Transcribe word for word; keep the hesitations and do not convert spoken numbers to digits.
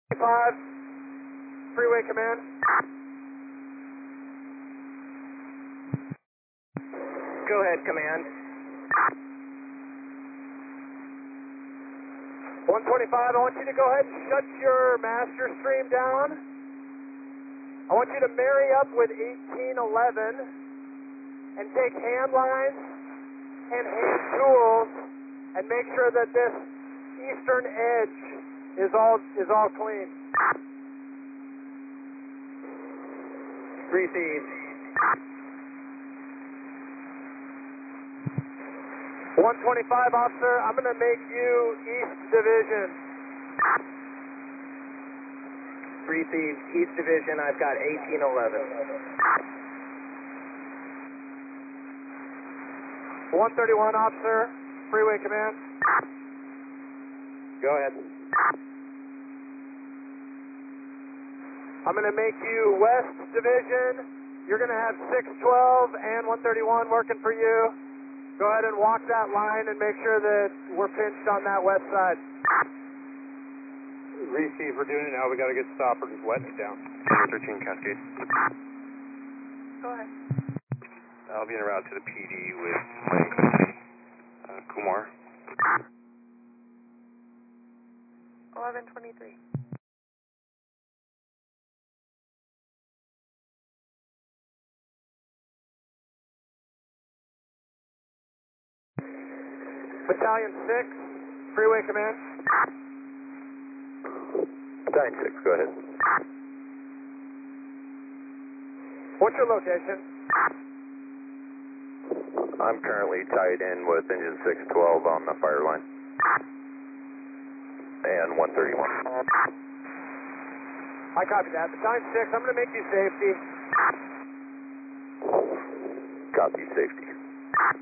five, freeway command. Go ahead, command. one twenty-five, I want you to go ahead and shut your master stream down. I want you to marry up with eighteen eleven and take hand lines and hand tools and make sure that this eastern edge is all is all clean. Receive. one twenty-five, officer, I'm going to make you East Division. Receive. East Division, I've got eighteen eleven. one thirty-one, officer, freeway command. Go ahead. I'm going to make you West Division. You're going to have six twelve and one thirty-one working for you. Go ahead and walk that line and make sure that we're pinched on that west side. Receive, we're doing it now. We got to get stopper, just wetting it down. thirteen Cascade. Go ahead. I'll be en route to the P D with Lane uh, Kumar. eleven twenty-three. Battalion six, freeway command. Battalion six, go ahead. What's your location? I'm currently tied in with engine six twelve on the fire line. And one thirty-one. I copy that. Battalion six, I'm going to make you safety. Copy, safety.